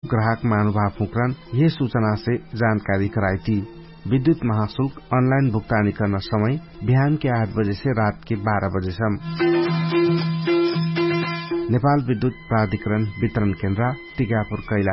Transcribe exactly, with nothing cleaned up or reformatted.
ग्राहक महानुभाव फुकरन ये सूचना से जानकारी कराई थी। विद्युत महाशुल्क ऑनलाइन भुगतानी करना समय बिहान के आठ बजे से रात के बारह बजे सम्म। नेपाल विद्युत प्राधिकरण वितरण केन्द्र टिकापुर कैला